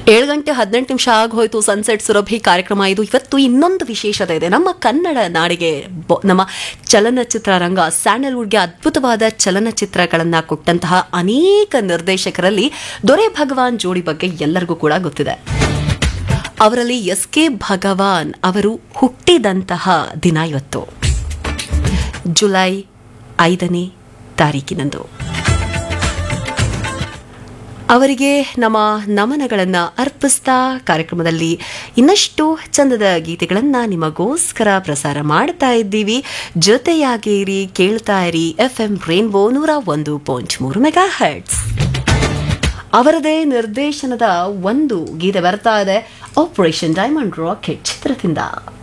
7:18 ಆಗೋಯ್ತು. ಸನ್ಸೆಟ್ ಸುರಭಿ ಕಾರ್ಯಕ್ರಮ ಇದು. ಇವತ್ತು ಇನ್ನೊಂದು ವಿಶೇಷತೆ ಇದೆ. ನಮ್ಮ ಕನ್ನಡ ನಾಡಿಗೆ ನಮ್ಮ ಚಲನಚಿತ್ರ ರಂಗ ಸ್ಯಾಂಡಲ್ವುಡ್ಗೆ ಅದ್ಭುತವಾದ ಚಲನಚಿತ್ರಗಳನ್ನು ಕೊಟ್ಟಂತಹ ಅನೇಕ ನಿರ್ದೇಶಕರಲ್ಲಿ ದೊರೆ ಭಗವಾನ್ ಜೋಡಿ ಬಗ್ಗೆ ಎಲ್ಲರಿಗೂ ಕೂಡ ಗೊತ್ತಿದೆ. ಅವರಲ್ಲಿ ಎಸ್.ಕೆ. ಭಗವಾನ್ ಅವರು ಹುಟ್ಟಿದಂತಹ ದಿನ ಇವತ್ತು ಜುಲೈ 5ನೇ ತಾರೀಕಿನಂದು. ಅವರಿಗೆ ನಮ್ಮ ನಮನಗಳನ್ನು ಅರ್ಪಿಸ್ತಾ ಕಾರ್ಯಕ್ರಮದಲ್ಲಿ ಇನ್ನಷ್ಟು ಚಂದದ ಗೀತೆಗಳನ್ನು ನಿಮಗೋಸ್ಕರ ಪ್ರಸಾರ ಮಾಡ್ತಾ ಇದ್ದೀವಿ. ಜೊತೆಯಾಗಿರಿ, ಕೇಳ್ತಾ ಇರಿ FM ರೇನ್ಬೋ 101.3 ಮೆಗಾಹರ್ಟ್ಸ್. ಅವರದೇ ನಿರ್ದೇಶನದ ಒಂದು ಗೀತೆ ಬರ್ತಾ ಇದೆ, ಆಪರೇಷನ್ ಡೈಮಂಡ್ ರಾಕೆಟ್ ಚಿತ್ರದಿಂದ.